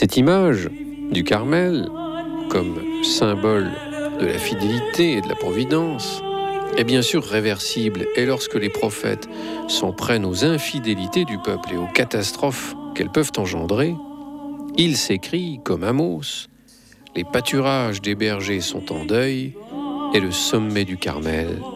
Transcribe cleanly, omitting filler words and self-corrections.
Cette image du Carmel, comme symbole de la fidélité et de la providence, est bien sûr réversible, et lorsque les prophètes s'en prennent aux infidélités du peuple et aux catastrophes qu'elles peuvent engendrer, ils s'écrient comme Amos: les pâturages des bergers sont en deuil, et le sommet du Carmel